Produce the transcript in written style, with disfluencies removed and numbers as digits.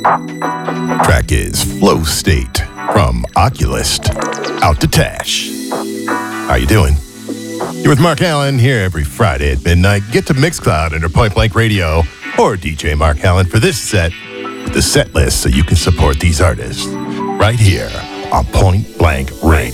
Track is Flow State from Oculist. Out to Tash. How you doing? You're with Mark Allen here every Friday at midnight. Get to Mixcloud under Point Blank Radio or DJ Mark Allen for this set with the set list so you can support these artists right here on Point Blank Radio.